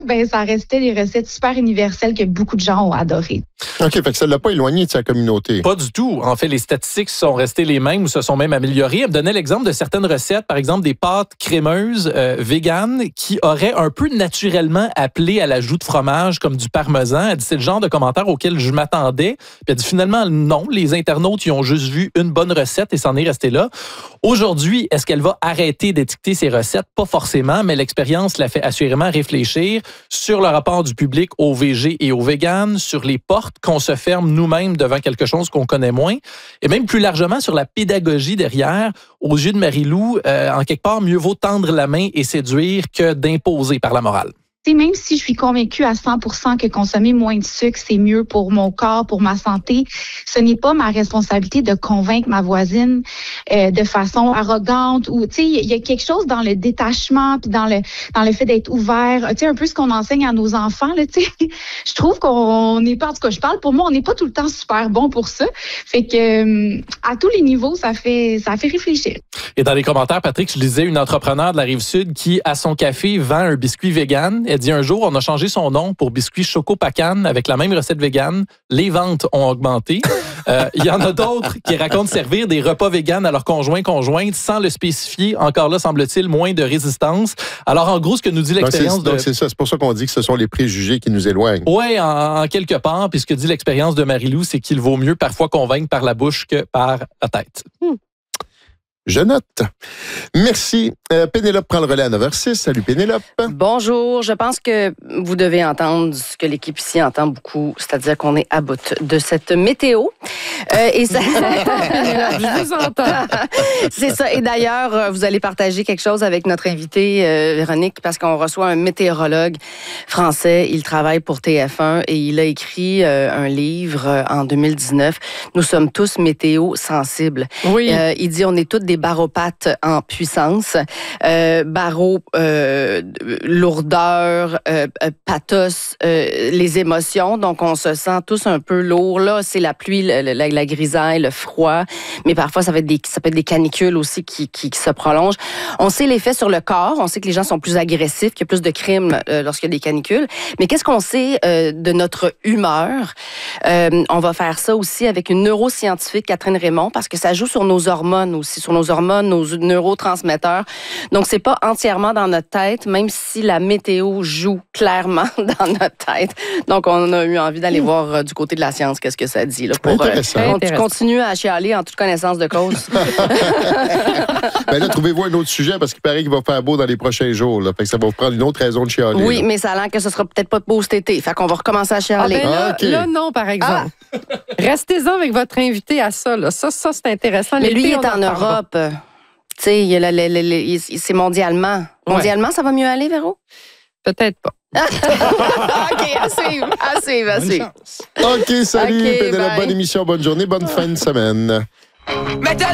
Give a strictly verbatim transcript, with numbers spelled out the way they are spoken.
Ben, ça restait des recettes super universelles que beaucoup de gens ont adorées. OK, fait que ça ne l'a pas éloigné de sa communauté. Pas du tout. En fait, les statistiques sont restées les mêmes ou se sont même améliorées. Elle me donnait l'exemple de certaines recettes, par exemple des pâtes crémeuses euh, véganes qui auraient un peu naturellement appelé à l'ajout de fromage comme du parmesan. Elle dit c'est le genre de commentaire auquel je m'attendais. Puis elle dit finalement non, les internautes y ont juste vu une bonne recette et s'en est resté là. Aujourd'hui, est-ce qu'elle va arrêter d'étiqueter ses recettes? Pas forcément, mais l'expérience la fait assurément réfléchir sur le rapport du public aux végés et aux véganes, sur les portes qu'on se ferme nous-mêmes devant quelque chose qu'on connaît moins, et même plus largement sur la pédagogie derrière. Aux yeux de Marie-Lou, euh, en quelque part, mieux vaut tendre la main et séduire que d'imposer par la morale. T'sais, même si je suis convaincue à cent pour cent que consommer moins de sucre, c'est mieux pour mon corps, pour ma santé, ce n'est pas ma responsabilité de convaincre ma voisine euh, de façon arrogante ou tu sais, il y a quelque chose dans le détachement puis dans le dans le fait d'être ouvert, tu sais, un peu ce qu'on enseigne à nos enfants là, tu sais. Je trouve qu'on n'est pas, en tout cas, je parle pour moi, on n'est pas tout le temps super bon pour ça. Fait que euh, à tous les niveaux, ça fait ça fait réfléchir. Et dans les commentaires, Patrick, je lisais une entrepreneure de la Rive-Sud qui, à son café, vend un biscuit vegan. Elle dit un jour, on a changé son nom pour biscuit Choco Pacane avec la même recette végane. Les ventes ont augmenté. Euh, il y en a d'autres qui racontent servir des repas véganes à leurs conjoints, conjointes sans le spécifier. Encore là, semble-t-il, moins de résistance. Alors, en gros, ce que nous dit l'expérience donc, de... Donc, c'est ça. C'est pour ça qu'on dit que ce sont les préjugés qui nous éloignent. Oui, en, en quelque part. Puis ce que dit l'expérience de Marie-Lou, c'est qu'il vaut mieux parfois convaincre par la bouche que par la tête. Hmm. Je note. Merci. Euh, Pénélope prend le relais à neuf heures six. Salut Pénélope. Bonjour. Je pense que vous devez entendre ce que l'équipe ici entend beaucoup, c'est-à-dire qu'on est à bout de cette météo. Euh, et ça... Je vous entends. C'est ça. Et d'ailleurs, vous allez partager quelque chose avec notre invité, euh, Véronique, parce qu'on reçoit un météorologue français. Il travaille pour T F un et il a écrit euh, un livre euh, en deux mille dix-neuf. Nous sommes tous météo sensibles. Oui. Euh, il dit on est toutes des baropathes en puissance. Euh, barreau, euh, lourdeur, euh, pathos, euh, les émotions. Donc, on se sent tous un peu lourds. Là, c'est la pluie, la, la, la grisaille, le froid. Mais parfois, ça va être des, ça peut être des canicules aussi qui, qui, qui se prolongent. On sait l'effet sur le corps. On sait que les gens sont plus agressifs, qu'il y a plus de crimes euh, lorsqu'il y a des canicules. Mais qu'est-ce qu'on sait euh, de notre humeur? Euh, on va faire ça aussi avec une neuroscientifique, Catherine Raymond, parce que ça joue sur nos hormones aussi, sur nos hormones, nos neurotransmetteurs. Donc, c'est pas entièrement dans notre tête, même si la météo joue clairement dans notre tête. Donc, on a eu envie d'aller mmh. voir euh, du côté de la science qu'est-ce que ça dit. Là, pour, Intéressant. Euh, Intéressant. Tu continues à chialer en toute connaissance de cause. Ben là, trouvez-vous un autre sujet parce qu'il paraît qu'il va faire beau dans les prochains jours. Là. Fait que ça va vous prendre une autre raison de chialer. Oui, là. mais ça a l'air que ce sera peut-être pas beau cet été. Fait qu'on va recommencer à chialer. Ah ben là, Ah, OK. là, non, par exemple. Ah. Restez-en avec votre invité à ça. Là. Ça, ça, c'est intéressant. Mais lui, il L'été, est on en en parlera. Europe. Tu sais, il y a la- la- la- la- c'est mondialement. Ouais. Mondialement, ça va mieux aller, Véro? Peut-être pas. OK, assez, assez, assez. OK, salut OK, Pénélope. bye. Bonne émission, bonne journée, bonne fin de semaine.